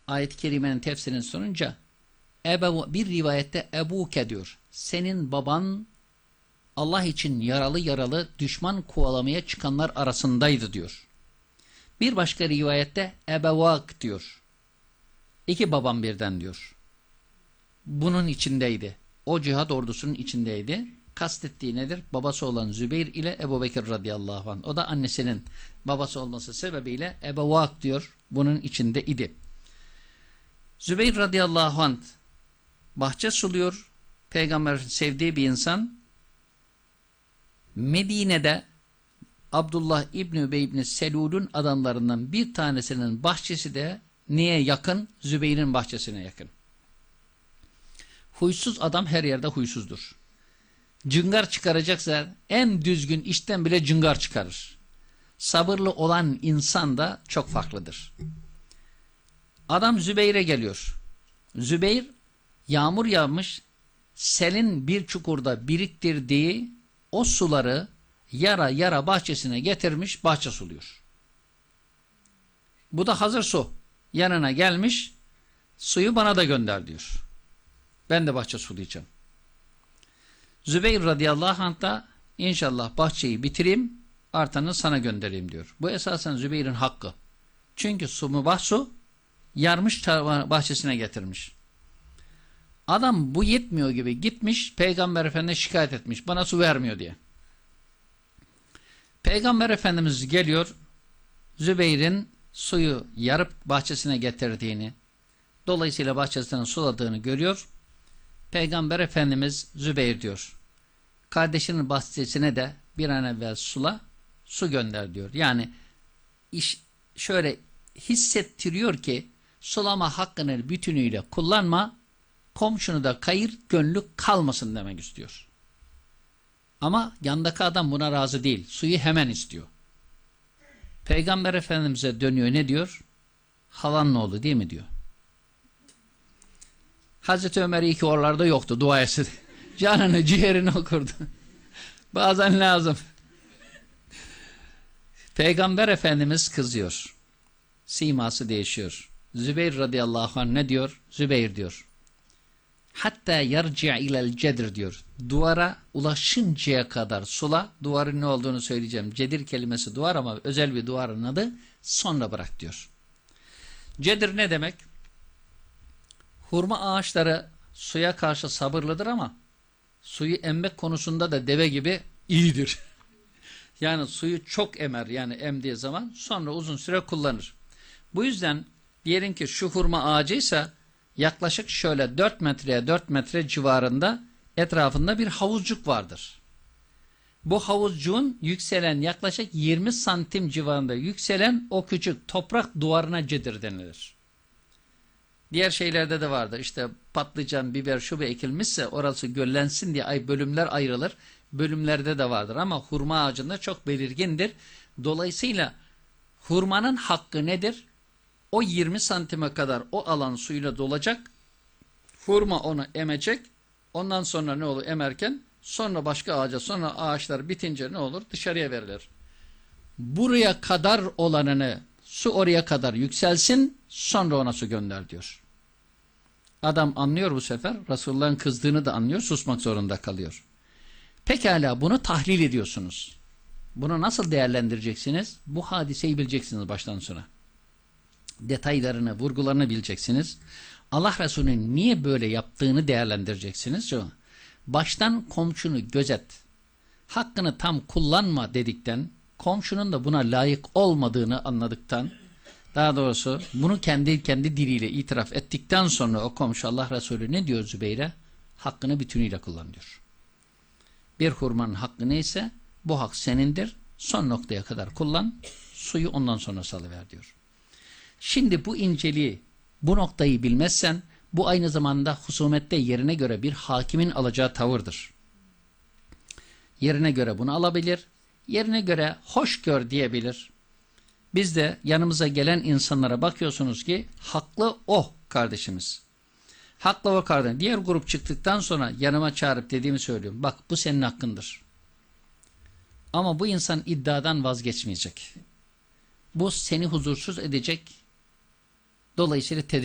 ayet-i kerimenin tefsirini sorunca bir rivayette ebuke diyor. Senin baban Allah için yaralı yaralı düşman kovalamaya çıkanlar arasındaydı diyor. Bir başka rivayette ebevak diyor. İki babam birden diyor. Bunun içindeydi. O cihat ordusunun içindeydi. Kastettiği nedir? Babası olan Zübeyir ile Ebu Bekir radıyallahu anh. O da annesinin babası olması sebebiyle ebevak diyor. Bunun içinde idi. Zübeyir radıyallahu anh bahçe suluyor. Peygamber sevdiği bir insan. Medine'de Abdullah İbni Übey İbni Selul'ün adamlarından bir tanesinin bahçesi de neye yakın? Zübeyir'in bahçesine yakın. Huysuz adam her yerde huysuzdur. Cıngar çıkaracaksa en düzgün işten bile cıngar çıkarır. Sabırlı olan insan da çok farklıdır. Adam Zübeyir'e geliyor. Zübeyir yağmur yağmış, selin bir çukurda biriktirdiği o suları yara yara bahçesine getirmiş, bahçe suluyor. Bu da hazır su. Yanına gelmiş, suyu bana da gönder diyor. Ben de bahçe sulayacağım. Zübeyir radıyallahu anh da inşallah bahçeyi bitireyim, artanı sana göndereyim diyor. Bu esasen Zübeyir'in hakkı. Çünkü su mübah su, yarmış bahçesine getirmiş. Adam bu yetmiyor gibi gitmiş, Peygamber Efendimiz'e şikayet etmiş. Bana su vermiyor diye. Peygamber Efendimiz geliyor, Zübeyir'in suyu yarıp bahçesine getirdiğini, dolayısıyla bahçesinin suladığını görüyor. Peygamber Efendimiz Zübeyir diyor, kardeşinin bahçesine de bir an evvel su gönder diyor. Yani iş şöyle hissettiriyor ki sulama hakkını bütünüyle kullanma, komşunu da kayır, gönlü kalmasın demek istiyor. Ama yandaki adam buna razı değil. Suyu hemen istiyor. Peygamber Efendimiz'e dönüyor, ne diyor? Halan ne oldu değil mi diyor. Hazreti Ömer iyi ki oralarda yoktu, dua etsin. Canını ciğerini okurdu. Bazen lazım. Peygamber Efendimiz kızıyor. Siması değişiyor. Zübeyir radıyallahu anh ne diyor? Zübeyir diyor. Hatta yarci' ilel cedir diyor. Duvara ulaşıncaya kadar sula. Duvarın ne olduğunu söyleyeceğim. Cedir kelimesi duvar ama özel bir duvarın adı. Sonra bırak diyor. Cedir ne demek? Hurma ağaçları suya karşı sabırlıdır ama suyu emmek konusunda da deve gibi iyidir. Yani suyu çok emer, yani emdiği zaman sonra uzun süre kullanır. Bu yüzden diyelim ki şu hurma ağacıysa yaklaşık şöyle 4 metreye 4 metre civarında etrafında bir havuzcuk vardır. Bu havuzcuğun yükselen yaklaşık 20 santim civarında yükselen o küçük toprak duvarına cedir denilir. Diğer şeylerde de vardır. İşte patlıcan, biber, şu ekilmişse orası göllensin diye bölümler ayrılır. Bölümlerde de vardır ama hurma ağacında çok belirgindir. Dolayısıyla hurmanın hakkı nedir? O 20 santime kadar o alan suyla dolacak. Hurma onu emecek. Ondan sonra ne olur emerken? Sonra başka ağaca, sonra ağaçlar bitince ne olur? Dışarıya verilir. Buraya kadar olanını, su oraya kadar yükselsin, sonra ona su gönder diyor. Adam anlıyor bu sefer. Resulullah'ın kızdığını da anlıyor. Susmak zorunda kalıyor. Pekala bunu tahlil ediyorsunuz. Bunu nasıl değerlendireceksiniz? Bu hadiseyi bileceksiniz baştan sona. Detaylarını, vurgularını bileceksiniz. Allah Resulü'nün niye böyle yaptığını değerlendireceksiniz. Baştan komşunu gözet. Hakkını tam kullanma dedikten, komşunun da buna layık olmadığını anladıktan, daha doğrusu bunu kendi diliyle itiraf ettikten sonra o komşu Allah Resulü ne diyor Zübeyir'e? Hakkını bütünüyle kullan diyor. Bir hurmanın hakkı neyse bu hak senindir. Son noktaya kadar kullan. Suyu ondan sonra salıver diyor. Şimdi bu inceliği, bu noktayı bilmezsen bu aynı zamanda husumette yerine göre bir hakimin alacağı tavırdır. Yerine göre bunu alabilir. Yerine göre hoş gör diyebilir. Biz de yanımıza gelen insanlara bakıyorsunuz ki haklı o kardeşimiz. Haklı o kardeşim. Diğer grup çıktıktan sonra yanıma çağırıp dediğimi söylüyorum. Bak bu senin hakkındır. Ama bu insan iddiadan vazgeçmeyecek. Bu seni huzursuz edecek. Dolayısıyla